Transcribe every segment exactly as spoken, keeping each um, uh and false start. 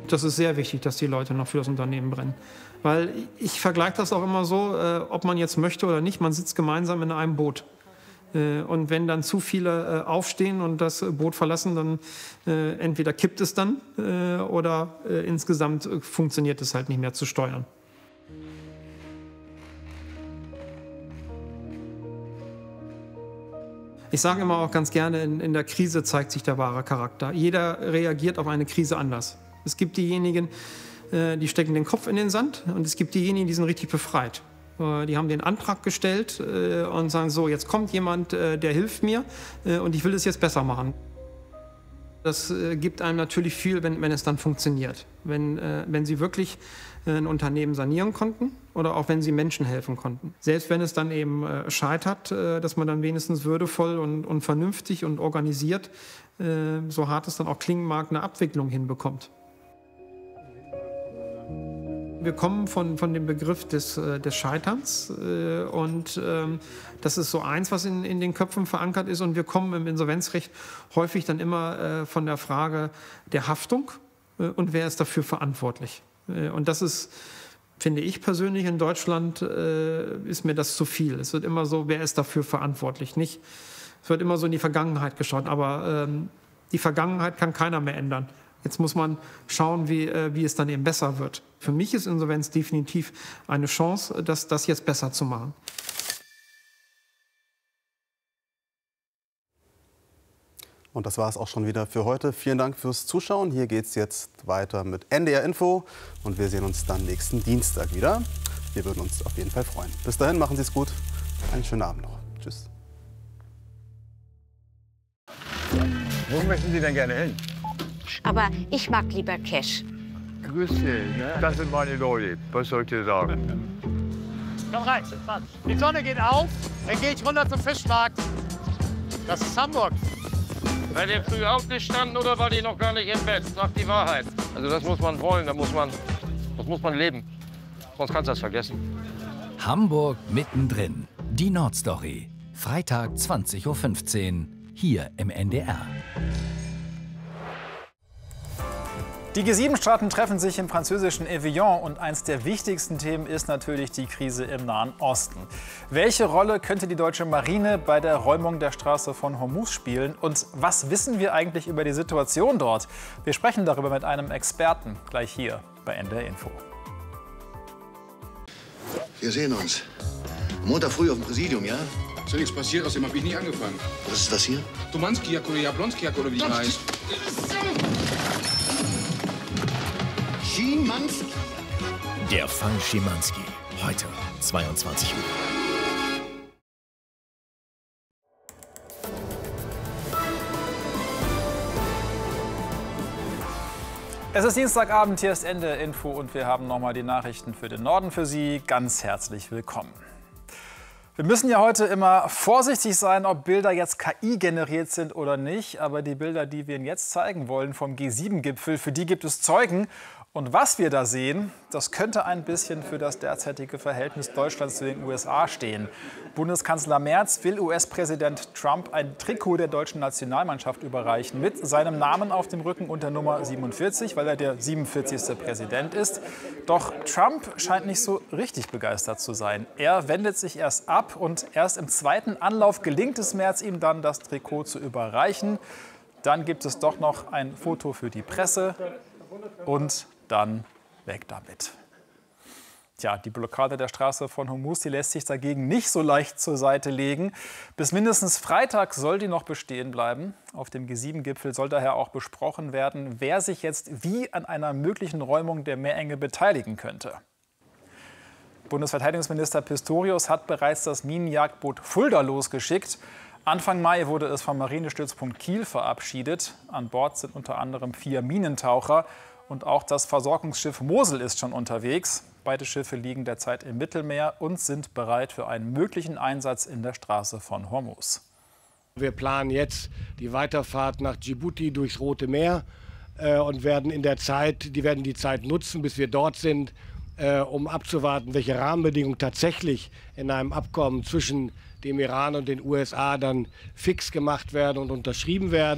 Das ist sehr wichtig, dass die Leute noch für das Unternehmen brennen. Weil ich vergleiche das auch immer so, äh, ob man jetzt möchte oder nicht, man sitzt gemeinsam in einem Boot. Äh, und wenn dann zu viele äh, aufstehen und das Boot verlassen, dann äh, entweder kippt es dann äh, oder äh, insgesamt äh, funktioniert es halt nicht mehr zu steuern. Ich sage immer auch ganz gerne, in, in der Krise zeigt sich der wahre Charakter. Jeder reagiert auf eine Krise anders. Es gibt diejenigen, äh, die stecken den Kopf in den Sand, und es gibt diejenigen, die sind richtig befreit. Äh, die haben den Antrag gestellt äh, und sagen so, jetzt kommt jemand, äh, der hilft mir äh, und ich will es jetzt besser machen. Das äh, gibt einem natürlich viel, wenn, wenn es dann funktioniert. Wenn, äh, wenn sie wirklich äh, ein Unternehmen sanieren konnten oder auch wenn sie Menschen helfen konnten. Selbst wenn es dann eben äh, scheitert, äh, dass man dann wenigstens würdevoll und, und vernünftig und organisiert, äh, so hart es dann auch klingen mag, eine Abwicklung hinbekommt. Wir kommen von, von dem Begriff des, äh, des Scheiterns äh, und ähm, das ist so eins, was in, in den Köpfen verankert ist, und wir kommen im Insolvenzrecht häufig dann immer äh, von der Frage der Haftung äh, und wer ist dafür verantwortlich. Äh, und das ist, finde ich persönlich, in Deutschland äh, ist mir das zu viel. Es wird immer so, wer ist dafür verantwortlich, nicht? Es wird immer so in die Vergangenheit geschaut, aber ähm, die Vergangenheit kann keiner mehr ändern. Jetzt muss man schauen, wie, äh, wie es dann eben besser wird. Für mich ist Insolvenz definitiv eine Chance, das, das jetzt besser zu machen. Und das war es auch schon wieder für heute. Vielen Dank fürs Zuschauen. Hier geht es jetzt weiter mit N D R Info. Und wir sehen uns dann nächsten Dienstag wieder. Wir würden uns auf jeden Fall freuen. Bis dahin, machen Sie es gut. Einen schönen Abend noch. Tschüss. Wo möchten Sie denn gerne hin? Aber ich mag lieber Cash. Grüß dich, ne? Das sind meine Leute. Was soll ich dir sagen? Komm rein, die Sonne geht auf, dann gehe ich runter zum Fischmarkt. Das ist Hamburg. Seid ihr früh aufgestanden oder war die noch gar nicht im Bett? Sag die Wahrheit. Also das muss man wollen, das muss man, das muss man leben. Sonst kannst du das vergessen. Hamburg mittendrin. Die Nordstory. Freitag zwanzig Uhr fünfzehn. Hier im N D R. Die G sieben Staaten treffen sich im französischen Evian, und eins der wichtigsten Themen ist natürlich die Krise im Nahen Osten. Welche Rolle könnte die deutsche Marine bei der Räumung der Straße von Hormuz spielen, und was wissen wir eigentlich über die Situation dort? Wir sprechen darüber mit einem Experten gleich hier bei N D R Info. Wir sehen uns. Montag früh auf dem Präsidium, ja? Ist ja nichts passiert, aus dem hab ich nie angefangen. Was ist das hier? Tumanskiak oder Jablonskiak oder wie er heißt. Schimanski. Der Fall Schimanski. Heute, zweiundzwanzig Uhr. Es ist Dienstagabend, hier ist N D R Info, und wir haben noch mal die Nachrichten für den Norden für Sie. Ganz herzlich willkommen. Wir müssen ja heute immer vorsichtig sein, ob Bilder jetzt K I generiert sind oder nicht. Aber die Bilder, die wir Ihnen jetzt zeigen wollen vom G sieben Gipfel, für die gibt es Zeugen. Und was wir da sehen, das könnte ein bisschen für das derzeitige Verhältnis Deutschlands zu den U S A stehen. Bundeskanzler Merz will U S-Präsident Trump ein Trikot der deutschen Nationalmannschaft überreichen mit seinem Namen auf dem Rücken und der Nummer siebenundvierzig, weil er der siebenundvierzigste Präsident ist. Doch Trump scheint nicht so richtig begeistert zu sein. Er wendet sich erst ab, und erst im zweiten Anlauf gelingt es Merz, ihm dann das Trikot zu überreichen. Dann gibt es doch noch ein Foto für die Presse und dann weg damit. Tja, die Blockade der Straße von Hormuz, die lässt sich dagegen nicht so leicht zur Seite legen. Bis mindestens Freitag soll die noch bestehen bleiben. Auf dem G sieben Gipfel soll daher auch besprochen werden, wer sich jetzt wie an einer möglichen Räumung der Meerenge beteiligen könnte. Bundesverteidigungsminister Pistorius hat bereits das Minenjagdboot Fulda losgeschickt. Anfang Mai wurde es vom Marinestützpunkt Kiel verabschiedet. An Bord sind unter anderem vier Minentaucher. Und auch das Versorgungsschiff Mosel ist schon unterwegs. Beide Schiffe liegen derzeit im Mittelmeer und sind bereit für einen möglichen Einsatz in der Straße von Hormuz. Wir planen jetzt die Weiterfahrt nach Djibouti durchs Rote Meer äh, und werden in der Zeit, die werden die Zeit nutzen, bis wir dort sind, äh, um abzuwarten, welche Rahmenbedingungen tatsächlich in einem Abkommen zwischen dem Iran und den U S A dann fix gemacht werden und unterschrieben werden.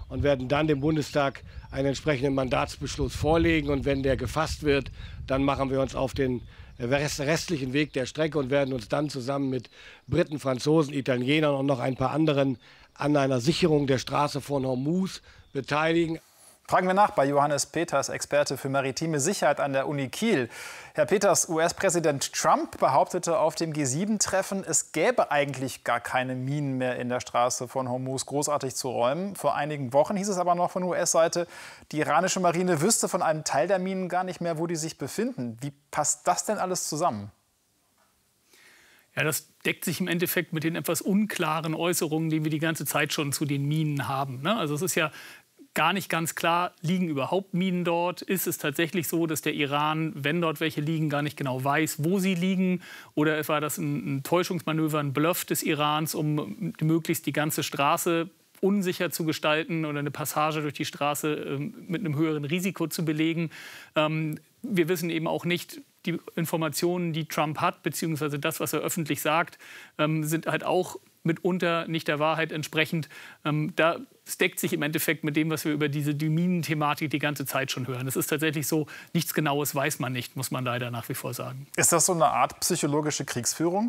und werden dann dem Bundestag einen entsprechenden Mandatsbeschluss vorlegen. Und wenn der gefasst wird, dann machen wir uns auf den restlichen Weg der Strecke und werden uns dann zusammen mit Briten, Franzosen, Italienern und noch ein paar anderen an einer Sicherung der Straße von Hormuz beteiligen. Fragen wir nach bei Johannes Peters, Experte für maritime Sicherheit an der Uni Kiel. Herr Peters, U S-Präsident Trump behauptete auf dem G sieben Treffen, es gäbe eigentlich gar keine Minen mehr in der Straße von Hormuz großartig zu räumen. Vor einigen Wochen hieß es aber noch von U S-Seite, die iranische Marine wüsste von einem Teil der Minen gar nicht mehr, wo die sich befinden. Wie passt das denn alles zusammen? Ja, das deckt sich im Endeffekt mit den etwas unklaren Äußerungen, die wir die ganze Zeit schon zu den Minen haben. Ne? Also es ist ja gar nicht ganz klar, liegen überhaupt Minen dort? Ist es tatsächlich so, dass der Iran, wenn dort welche liegen, gar nicht genau weiß, wo sie liegen? Oder war das ein, ein Täuschungsmanöver, ein Bluff des Irans, um möglichst die ganze Straße unsicher zu gestalten oder eine Passage durch die Straße ähm, mit einem höheren Risiko zu belegen? Ähm, wir wissen eben auch nicht, die Informationen, die Trump hat, beziehungsweise das, was er öffentlich sagt, ähm, sind halt auch mitunter nicht der Wahrheit entsprechend. Ähm, da es deckt sich im Endeffekt mit dem, was wir über diese die Minen-Thematik die ganze Zeit schon hören. Es ist tatsächlich so, nichts Genaues weiß man nicht, muss man leider nach wie vor sagen. Ist das so eine Art psychologische Kriegsführung?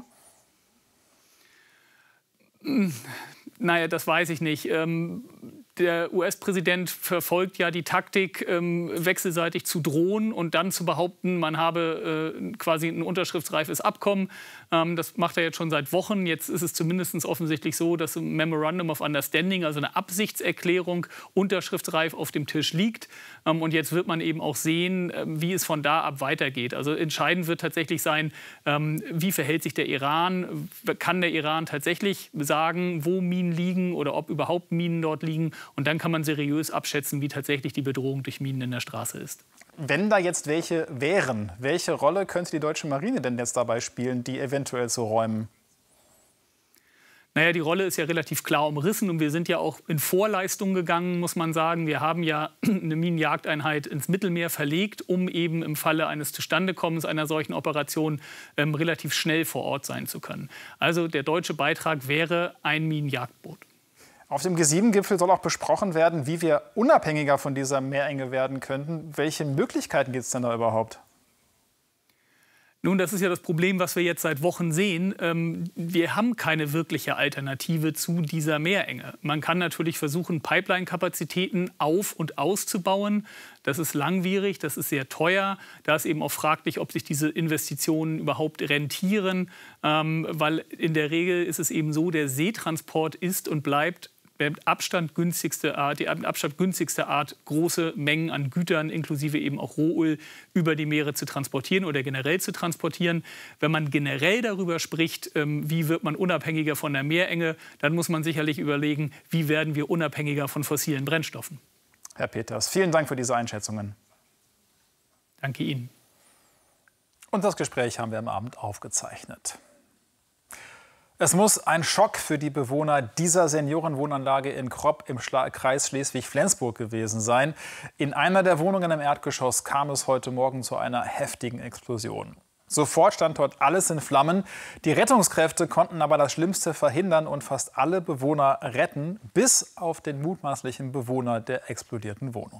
Hm, naja, das weiß ich nicht. Ähm, Der U S-Präsident verfolgt ja die Taktik, ähm, wechselseitig zu drohen und dann zu behaupten, man habe äh, quasi ein unterschriftsreifes Abkommen. Ähm, das macht er jetzt schon seit Wochen. Jetzt ist es zumindest offensichtlich so, dass ein Memorandum of Understanding, also eine Absichtserklärung, unterschriftsreif auf dem Tisch liegt. Ähm, und jetzt wird man eben auch sehen, äh, wie es von da ab weitergeht. Also entscheidend wird tatsächlich sein, ähm, wie verhält sich der Iran? Kann der Iran tatsächlich sagen, wo Minen liegen oder ob überhaupt Minen dort liegen? Und dann kann man seriös abschätzen, wie tatsächlich die Bedrohung durch Minen in der Straße ist. Wenn da jetzt welche wären, welche Rolle könnte die deutsche Marine denn jetzt dabei spielen, die eventuell zu räumen? Naja, die Rolle ist ja relativ klar umrissen und wir sind ja auch in Vorleistung gegangen, muss man sagen. Wir haben ja eine Minenjagdeinheit ins Mittelmeer verlegt, um eben im Falle eines Zustandekommens einer solchen Operation ähm, relativ schnell vor Ort sein zu können. Also der deutsche Beitrag wäre ein Minenjagdboot. Auf dem G sieben Gipfel soll auch besprochen werden, wie wir unabhängiger von dieser Meerenge werden könnten. Welche Möglichkeiten gibt es denn da überhaupt? Nun, das ist ja das Problem, was wir jetzt seit Wochen sehen. Ähm, wir haben keine wirkliche Alternative zu dieser Meerenge. Man kann natürlich versuchen, Pipeline-Kapazitäten auf- und auszubauen. Das ist langwierig, das ist sehr teuer. Da ist eben auch fraglich, ob sich diese Investitionen überhaupt rentieren. Ähm, weil in der Regel ist es eben so, der Seetransport ist und bleibt der mit Abstand günstigste Art, die mit Abstand günstigste Art, große Mengen an Gütern, inklusive eben auch Rohöl, über die Meere zu transportieren oder generell zu transportieren. Wenn man generell darüber spricht, wie wird man unabhängiger von der Meerenge, dann muss man sicherlich überlegen, wie werden wir unabhängiger von fossilen Brennstoffen. Herr Peters, vielen Dank für diese Einschätzungen. Danke Ihnen. Und das Gespräch haben wir am Abend aufgezeichnet. Es muss ein Schock für die Bewohner dieser Seniorenwohnanlage in Kropp im Schla- Kreis Schleswig-Flensburg gewesen sein. In einer der Wohnungen im Erdgeschoss kam es heute Morgen zu einer heftigen Explosion. Sofort stand dort alles in Flammen. Die Rettungskräfte konnten aber das Schlimmste verhindern und fast alle Bewohner retten, bis auf den mutmaßlichen Bewohner der explodierten Wohnung.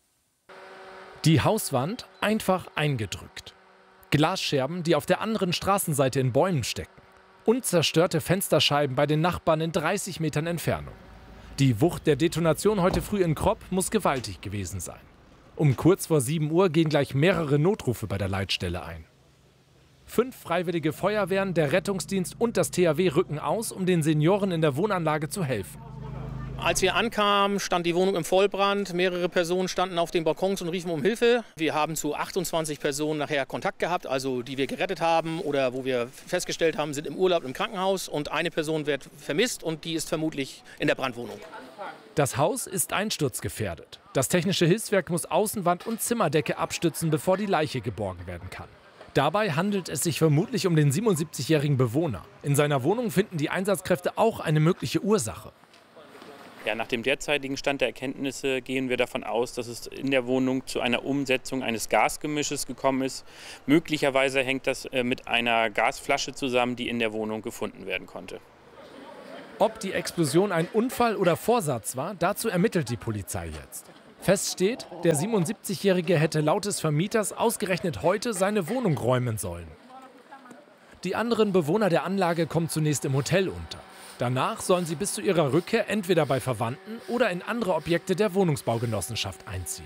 Die Hauswand einfach eingedrückt. Glasscherben, die auf der anderen Straßenseite in Bäumen stecken. Und zerstörte Fensterscheiben bei den Nachbarn in dreißig Metern Entfernung. Die Wucht der Detonation heute früh in Kropp muss gewaltig gewesen sein. Um kurz vor sieben Uhr gehen gleich mehrere Notrufe bei der Leitstelle ein. Fünf freiwillige Feuerwehren, der Rettungsdienst und das T H W rücken aus, um den Senioren in der Wohnanlage zu helfen. Als wir ankamen, stand die Wohnung im Vollbrand. Mehrere Personen standen auf den Balkons und riefen um Hilfe. Wir haben zu achtundzwanzig Personen nachher Kontakt gehabt, also die wir gerettet haben oder wo wir festgestellt haben, sind im Urlaub im Krankenhaus. Und eine Person wird vermisst und die ist vermutlich in der Brandwohnung. Das Haus ist einsturzgefährdet. Das technische Hilfswerk muss Außenwand und Zimmerdecke abstützen, bevor die Leiche geborgen werden kann. Dabei handelt es sich vermutlich um den siebenundsiebzigjährigen Bewohner. In seiner Wohnung finden die Einsatzkräfte auch eine mögliche Ursache. Ja, nach dem derzeitigen Stand der Erkenntnisse gehen wir davon aus, dass es in der Wohnung zu einer Umsetzung eines Gasgemisches gekommen ist. Möglicherweise hängt das mit einer Gasflasche zusammen, die in der Wohnung gefunden werden konnte. Ob die Explosion ein Unfall oder Vorsatz war, dazu ermittelt die Polizei jetzt. Fest steht, der siebenundsiebzigjährige hätte laut des Vermieters ausgerechnet heute seine Wohnung räumen sollen. Die anderen Bewohner der Anlage kommen zunächst im Hotel unter. Danach sollen sie bis zu ihrer Rückkehr entweder bei Verwandten oder in andere Objekte der Wohnungsbaugenossenschaft einziehen.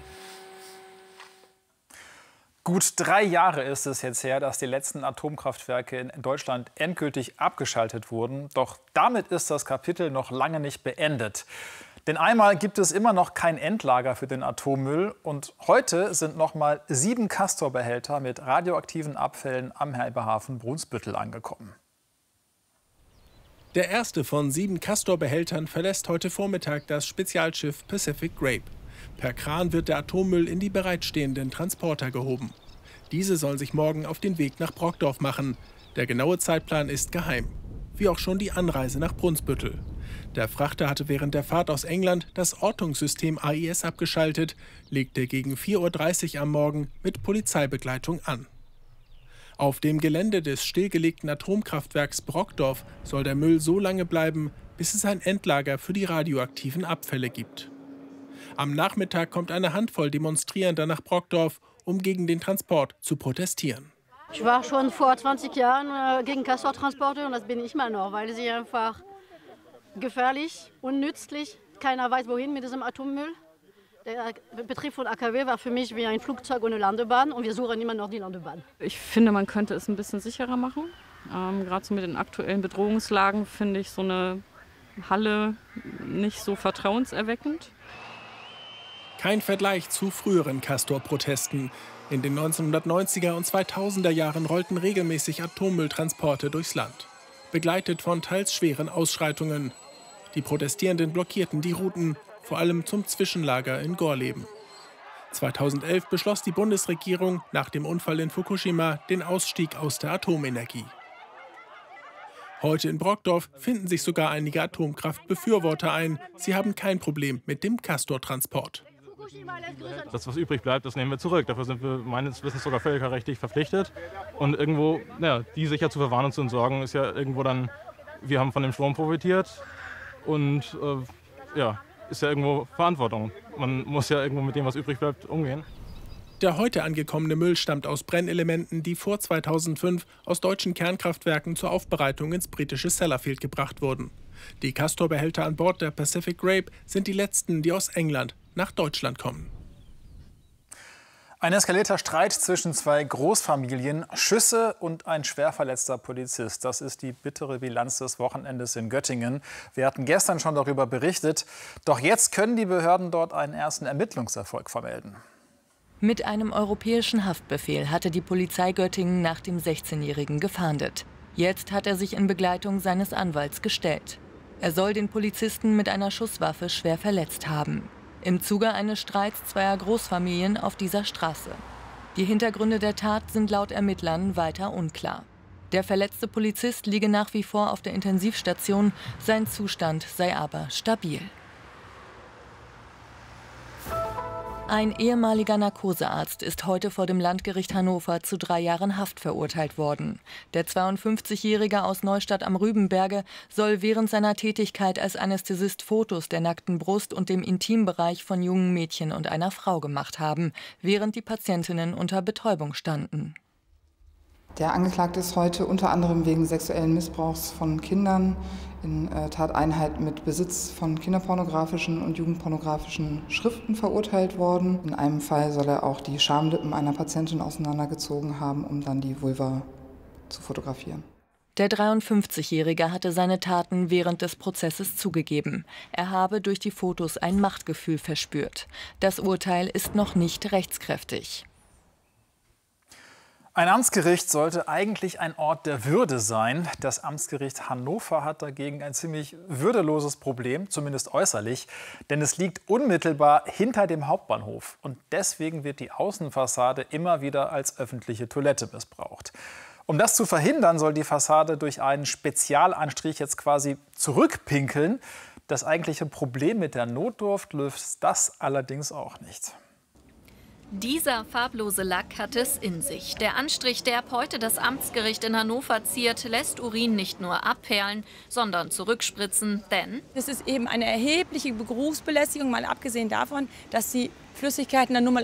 Gut drei Jahre ist es jetzt her, dass die letzten Atomkraftwerke in Deutschland endgültig abgeschaltet wurden. Doch damit ist das Kapitel noch lange nicht beendet. Denn einmal gibt es immer noch kein Endlager für den Atommüll. Und heute sind noch mal sieben Castor-Behälter mit radioaktiven Abfällen am Elbehafen Brunsbüttel angekommen. Der erste von sieben Castor-Behältern verlässt heute Vormittag das Spezialschiff Pacific Grape. Per Kran wird der Atommüll in die bereitstehenden Transporter gehoben. Diese sollen sich morgen auf den Weg nach Brockdorf machen. Der genaue Zeitplan ist geheim. Wie auch schon die Anreise nach Brunsbüttel. Der Frachter hatte während der Fahrt aus England das Ortungssystem A I S abgeschaltet, legte gegen vier Uhr dreißig am Morgen mit Polizeibegleitung an. Auf dem Gelände des stillgelegten Atomkraftwerks Brockdorf soll der Müll so lange bleiben, bis es ein Endlager für die radioaktiven Abfälle gibt. Am Nachmittag kommt eine Handvoll Demonstrierender nach Brockdorf, um gegen den Transport zu protestieren. Ich war schon vor zwanzig Jahren gegen Castor-Transporte und das bin ich immer noch, weil sie einfach gefährlich, unnützlich, keiner weiß wohin mit diesem Atommüll. Der Betrieb von A K W war für mich wie ein Flugzeug ohne Landebahn und wir suchen immer noch die Landebahn. Ich finde, man könnte es ein bisschen sicherer machen. Ähm, Gerade so mit den aktuellen Bedrohungslagen finde ich so eine Halle nicht so vertrauenserweckend. Kein Vergleich zu früheren Castor-Protesten. In den neunzehnhundertneunziger und zweitausender Jahren rollten regelmäßig Atommülltransporte durchs Land. Begleitet von teils schweren Ausschreitungen. Die Protestierenden blockierten die Routen, vor allem zum Zwischenlager in Gorleben. zweitausendelf beschloss die Bundesregierung nach dem Unfall in Fukushima den Ausstieg aus der Atomenergie. Heute in Brockdorf finden sich sogar einige Atomkraftbefürworter ein. Sie haben kein Problem mit dem Castor-Transport. Das, was übrig bleibt, das nehmen wir zurück. Dafür sind wir meines Wissens sogar völkerrechtlich verpflichtet. Und irgendwo, naja, die sicher zu verwahren und zu entsorgen, ist ja irgendwo dann, wir haben von dem Strom profitiert und äh, ja, ist ja irgendwo Verantwortung. Man muss ja irgendwo mit dem, was übrig bleibt, umgehen. Der heute angekommene Müll stammt aus Brennelementen, die vor zweitausendfünf aus deutschen Kernkraftwerken zur Aufbereitung ins britische Sellafield gebracht wurden. Die Castor-Behälter an Bord der Pacific Grape sind die letzten, die aus England nach Deutschland kommen. Ein eskalierter Streit zwischen zwei Großfamilien, Schüsse und ein schwer verletzter Polizist. Das ist die bittere Bilanz des Wochenendes in Göttingen. Wir hatten gestern schon darüber berichtet. Doch jetzt können die Behörden dort einen ersten Ermittlungserfolg vermelden. Mit einem europäischen Haftbefehl hatte die Polizei Göttingen nach dem sechzehnjährigen gefahndet. Jetzt hat er sich in Begleitung seines Anwalts gestellt. Er soll den Polizisten mit einer Schusswaffe schwer verletzt haben. Im Zuge eines Streits zweier Großfamilien auf dieser Straße. Die Hintergründe der Tat sind laut Ermittlern weiter unklar. Der verletzte Polizist liege nach wie vor auf der Intensivstation, sein Zustand sei aber stabil. Ein ehemaliger Narkosearzt ist heute vor dem Landgericht Hannover zu drei Jahren Haft verurteilt worden. Der zweiundfünfzigjährige aus Neustadt am Rübenberge soll während seiner Tätigkeit als Anästhesist Fotos der nackten Brust und dem Intimbereich von jungen Mädchen und einer Frau gemacht haben, während die Patientinnen unter Betäubung standen. Der Angeklagte ist heute unter anderem wegen sexuellen Missbrauchs von Kindern in äh, Tateinheit mit Besitz von kinderpornografischen und jugendpornografischen Schriften verurteilt worden. In einem Fall soll er auch die Schamlippen einer Patientin auseinandergezogen haben, um dann die Vulva zu fotografieren. Der dreiundfünfzigjährige hatte seine Taten während des Prozesses zugegeben. Er habe durch die Fotos ein Machtgefühl verspürt. Das Urteil ist noch nicht rechtskräftig. Ein Amtsgericht sollte eigentlich ein Ort der Würde sein. Das Amtsgericht Hannover hat dagegen ein ziemlich würdeloses Problem, zumindest äußerlich. Denn es liegt unmittelbar hinter dem Hauptbahnhof. Und deswegen wird die Außenfassade immer wieder als öffentliche Toilette missbraucht. Um das zu verhindern, soll die Fassade durch einen Spezialanstrich jetzt quasi zurückpinkeln. Das eigentliche Problem mit der Notdurft löst das allerdings auch nicht. Dieser farblose Lack hat es in sich. Der Anstrich, der ab heute das Amtsgericht in Hannover ziert, lässt Urin nicht nur abperlen, sondern zurückspritzen, denn es ist eben eine erhebliche Berufsbelästigung, mal abgesehen davon, dass die Flüssigkeiten dann nun mal